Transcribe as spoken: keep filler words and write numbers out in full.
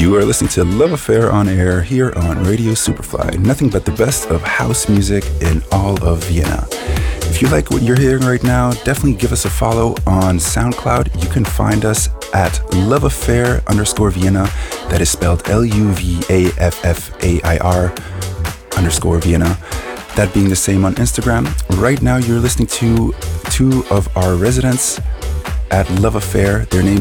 You are listening to Love Affair on air here on Radio Superfly. Nothing but the best of house music in all of Vienna. If you like what you're hearing right now, definitely give us a follow on SoundCloud. You can find us at Love Affair underscore Vienna. That is spelled L U V A F F A I R underscore Vienna. That being the same on Instagram. Right now you're listening to two of our residents at Love Affair. Their names